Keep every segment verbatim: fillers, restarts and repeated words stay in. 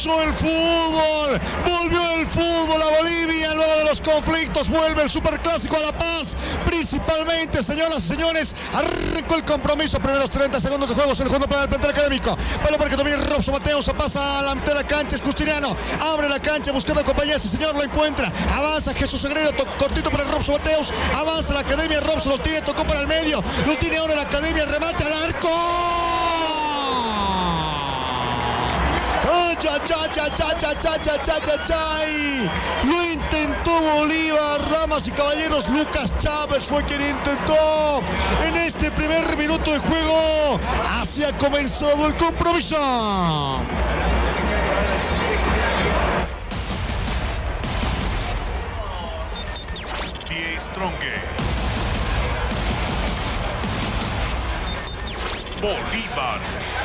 regresó el fútbol, volvió el fútbol a Bolivia, luego de los conflictos vuelve el superclásico a La Paz, principalmente, señoras y señores, arrancó el compromiso, primeros treinta segundos de juego, se le jugó para el plantel académico, pero porque domina Robson Mateus, pasa a la mitad de la cancha, es Justiniano, abre la cancha buscando compañía, ese señor lo encuentra, avanza Jesús Sagredo, cortito para el Robson Mateus, avanza la academia, Robson lo tiene, tocó para el medio, lo tiene ahora la academia, remate al arco. Cha, cha, cha, cha, cha, cha, cha, cha, cha, cha. Lo intentó Bolívar, damas y caballeros. Lucas Chávez fue quien intentó en este primer minuto de juego. Así ha comenzado el compromiso. The Strongest. Bolívar.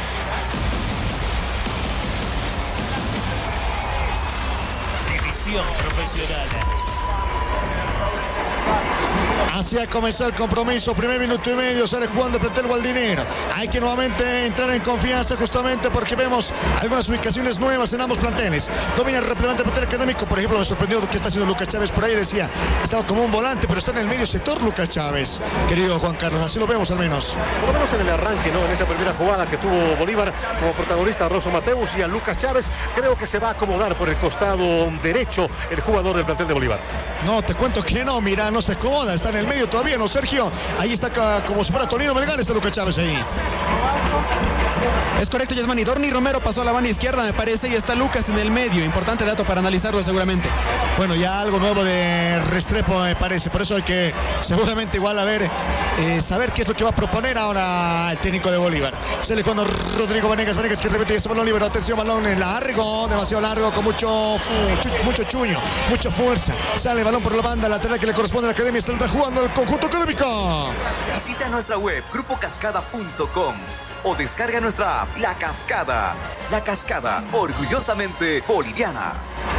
Profesional. Así ha comenzado el compromiso, primer minuto y medio, sale jugando el plantel gualdinero. Hay que nuevamente entrar en confianza justamente porque vemos algunas ubicaciones nuevas en ambos planteles. Domina rápidamente el plantel académico, por ejemplo, me sorprendió lo que está haciendo Lucas Chávez por ahí, decía, estaba como un volante, pero está en el medio sector Lucas Chávez, querido Juan Carlos, así lo vemos al menos. Por lo menos en el arranque, ¿no? En esa primera jugada que tuvo Bolívar como protagonista a Robson Mateus y a Lucas Chávez, creo que se va a acomodar por el costado derecho el jugador del plantel de Bolívar. No, te cuento que no, mira, no se acomoda, está en el medio todavía, ¿no, Sergio? Ahí está como si fuera Tonino Melgar, está Lucas Chávez ahí. Es correcto, Yasmani. Dorni Romero pasó a la banda izquierda, me parece, y está Lucas en el medio. Importante dato para analizarlo seguramente. Bueno, ya algo nuevo de Restrepo me parece, por eso hay que seguramente igual a ver, eh, saber qué es lo que va a proponer ahora el técnico de Bolívar. Se le cuando Rodrigo Vanegas, Vanegas que repite ese balón libre, atención, balón largo, demasiado largo, con mucho, chu, mucho chuño, mucha fuerza. Sale el balón por la banda lateral que le corresponde a la academia, se está jugando el conjunto académico. Visita nuestra web grupo cascada punto com o descarga nuestra app La Cascada. La Cascada, orgullosamente boliviana.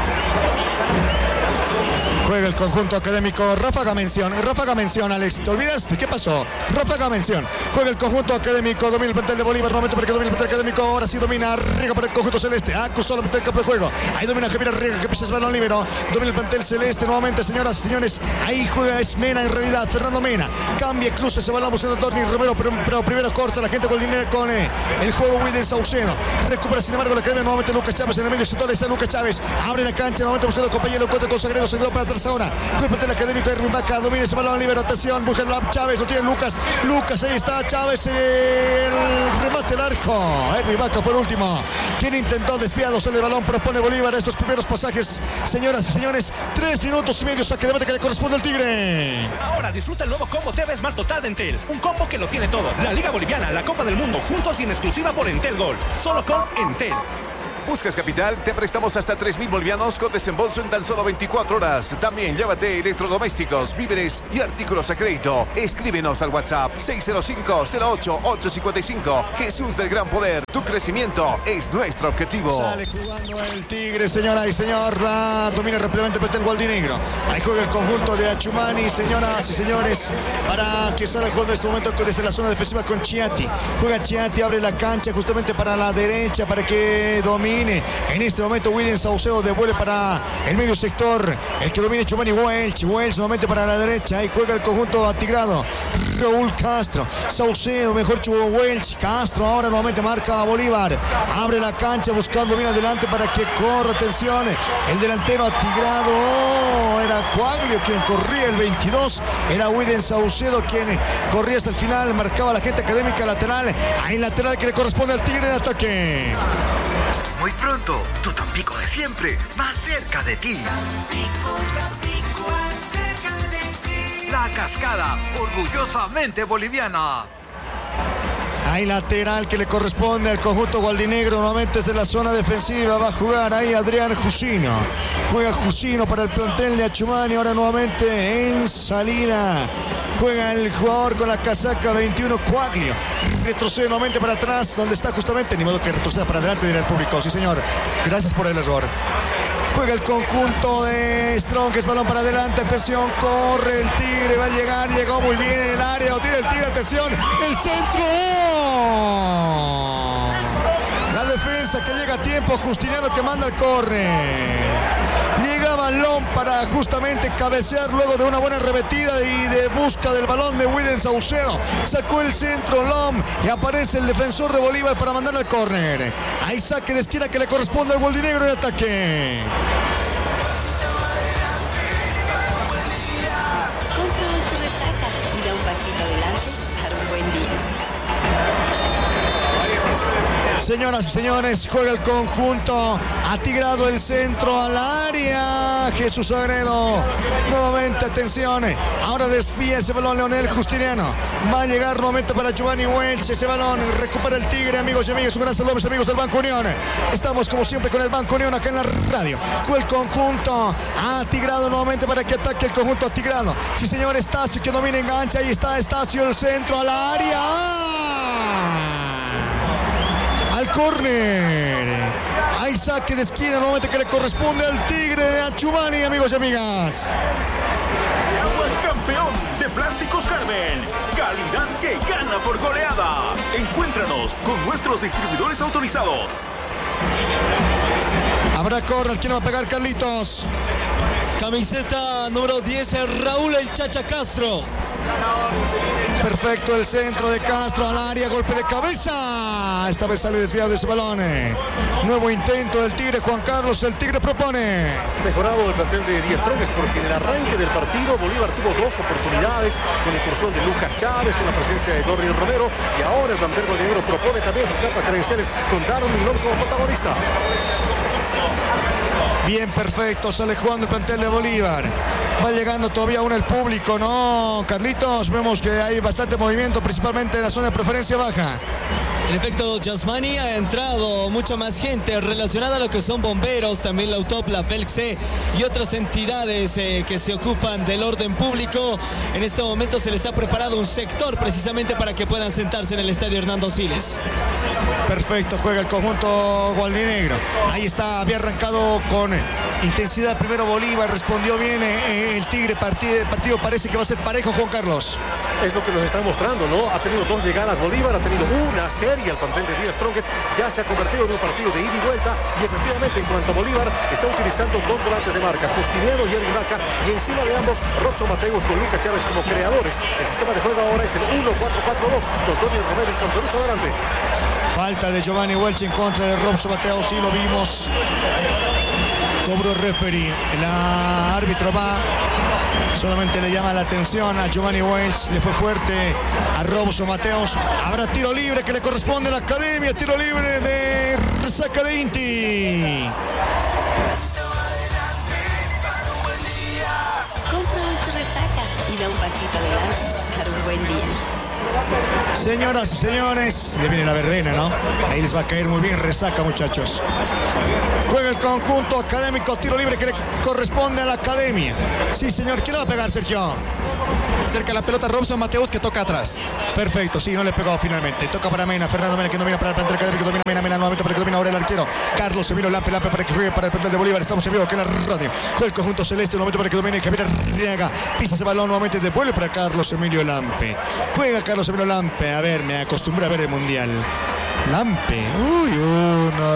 Juega el conjunto académico. Ráfaga mención, ráfaga mención, Alex. ¿Te olvidaste? ¿Qué pasó? Ráfaga mención. Juega el conjunto académico. Domina el plantel de Bolívar. Nuevamente para que domine el plantel académico. Ahora sí domina Riga para el conjunto celeste. Acusó la mitad del campo de juego. Ahí domina Javier Riga que pisa el balón libre. Domina el plantel celeste nuevamente, señoras y señores. Ahí juega es Mena en realidad. Fernando Mena. Cambia, cruza ese balón buscando a Dorni Romero. Pero, pero primero corta la gente con el, dinero, con eh, el juego Wilden Saucedo. Recupera sin embargo la academia. Nuevamente Lucas Chávez en el medio sector. Está Lucas Chávez. Abre la cancha. Nuevamente buscando al compañero. Cuenta con Sagredo. Se quedó para atrás ahora. Juega el académico de Rumbaca, domina ese balón libre, rotación, busca el Chávez, lo tiene Lucas, Lucas, ahí está Chávez, el remate al arco, Henry Vaca fue el último, quien intentó desviado, sale el balón, propone Bolívar estos primeros pasajes, señoras y señores, tres minutos y medio, saque de meta que le corresponde al Tigre. Ahora disfruta el nuevo combo T V Smart Total de Entel, un combo que lo tiene todo, la Liga Boliviana, la Copa del Mundo, juntos y en exclusiva por Entel Gold, solo con Entel. ¿Buscas capital? Te prestamos hasta tres mil bolivianos con desembolso en tan solo veinticuatro horas. También llévate electrodomésticos, víveres y artículos a crédito. Escríbenos al WhatsApp seis cero cinco, cero ocho, ocho cinco cinco. Jesús del Gran Poder, tu crecimiento es nuestro objetivo. Sale jugando el Tigre, señora y señor. La domina rápidamente el plantel gualdinegro. Ahí juega el conjunto de Achumani, señoras y señores, para que salga jugando en este momento desde la zona defensiva con Chiati. Juega Chiati, abre la cancha justamente para la derecha para que domine. En este momento William Saucedo devuelve para el medio sector, el que domina Chumani Welch, Welch nuevamente para la derecha, ahí juega el conjunto atigrado, Raúl Castro, Saucedo, mejor Chubo Welch, Castro ahora nuevamente marca a Bolívar, abre la cancha buscando bien adelante para que corra, atención, el delantero atigrado, oh, era Coaglio quien corría el veintidós, era William Saucedo quien corría hasta el final, marcaba la gente académica lateral, ahí lateral que le corresponde al Tigre en ataque. Muy pronto, tu Tampico de siempre, más cerca de ti. La Cascada, orgullosamente boliviana. Hay lateral que le corresponde al conjunto gualdinegro, nuevamente desde la zona defensiva, va a jugar ahí Adrián Jusino, juega Jusino para el plantel de Achumani, ahora nuevamente en salida, juega el jugador con la casaca veintiuno, Coaglio, retrocede nuevamente para atrás, donde está justamente, ni modo que retroceda para adelante, dirá el público, sí señor, gracias por el error. Juega el conjunto de Strong, que es balón para adelante, atención, corre el Tigre, va a llegar, llegó muy bien en el área, lo tiene el Tigre, atención, el centro. La defensa Cabeza que llega a tiempo. Justiniano que manda el córner. Llega balón para justamente cabecear luego de una buena revetida y de busca del balón de William Saucedo. Sacó el centro Lom y aparece el defensor de Bolívar para mandar al córner. Hay saque de esquina que le corresponde al Goldinegro en ataque. Compra tu resaca y da un pasito adelante para un buen día. Señoras y señores, juega el conjunto atigrado, el centro al área. Jesús Agredo, nuevamente atención. Ahora desvía ese balón Leonel Justiniano. Va a llegar nuevamente para Giovanni Welch. Ese balón recupera el Tigre, amigos y amigas. Un gran saludo a mis amigos del Banco Unión. Estamos como siempre con el Banco Unión acá en la radio. Juega el conjunto atigrado nuevamente para que ataque el conjunto atigrado. Sí, señor, Estacio que domina, engancha. Ahí está Estacio, el centro al área. Al córner. Hay saque de esquina nuevamente que le corresponde al Tigre de Achumani, amigos y amigas. Agua campeón de Plásticos Carmen. Calidad que gana por goleada. Encuéntranos con nuestros distribuidores autorizados. Habrá córner. ¿Quién va a pegar, Carlitos? Camiseta número diez, Raúl El Chacha Castro. Perfecto, el centro de Castro al área, golpe de cabeza. Esta vez sale desviado de ese balón. Nuevo intento del Tigre, Juan Carlos. El Tigre propone. Mejorado el plantel de Die Strongest porque en el arranque del partido Bolívar tuvo dos oportunidades con la incursión de Lucas Chávez, con la presencia de Dorri Romero, y ahora el plantel goleador propone también sus cartas credenciales con Darwin Milón como protagonista. Bien, perfecto, sale jugando el plantel de Bolívar. Va llegando todavía aún el público, ¿no, Carlitos? Vemos que hay bastante movimiento, principalmente en la zona de preferencia baja. En efecto, Yasmani, ha entrado mucha más gente relacionada a lo que son bomberos, también la UTOP, la FELCE y otras entidades eh, que se ocupan del orden público. En este momento se les ha preparado un sector precisamente para que puedan sentarse en el estadio Hernando Siles. Perfecto, juega el conjunto gualdinegro. Ahí está, había arrancado con intensidad primero Bolívar, respondió bien eh, el Tigre. Partido, partido parece que va a ser parejo, Juan Carlos. Es lo que nos están mostrando, ¿no? Ha tenido dos llegadas Bolívar, ha tenido una serie al plantel de Die Strongest, ya se ha convertido en un partido de ida y vuelta, y efectivamente en cuanto a Bolívar está utilizando dos volantes de marca, Justiniano y Edwin Vaca, y encima de ambos Robson Mateus con Lucas Chávez como creadores. El sistema de juego ahora es el uno cuatro cuatro dos con Tony Romero y Cantorucho adelante. Falta de Giovanni Welch en contra de Robson Mateus, sí lo vimos. Cobro referee, el árbitro va, solamente le llama la atención a Giovanni Welch, le fue fuerte a Robson Mateus. Habrá tiro libre que le corresponde a la academia, tiro libre de Resaca de Inti. Compra tu resaca y da un pasito adelante para un buen día. Señoras y señores, ya viene la verbena, ¿no? Ahí les va a caer muy bien Resaca, muchachos. Juega el conjunto académico, tiro libre que le corresponde a la academia. Sí, señor, ¿quién le va a pegar, Sergio? Cerca la pelota Robson Mateus que toca atrás. Perfecto, sí, no le pegó finalmente. Toca para Mena, Fernando Mena que domina para el plantel académico, domina Mena, Mena nuevamente para que domina ahora el arquero. Carlos Emilio Lampe, Lampe para que juegue para el plantel de Bolívar. Estamos en vivo aquí en la radio. Juega el conjunto celeste, nuevamente para que domine Javier Arriaga. Pisa ese balón nuevamente, devuelve para Carlos Emilio Lampe. Juega Carlos Emilio Lampe. A ver, me acostumbré a ver el mundial. Lampe, uy, uno.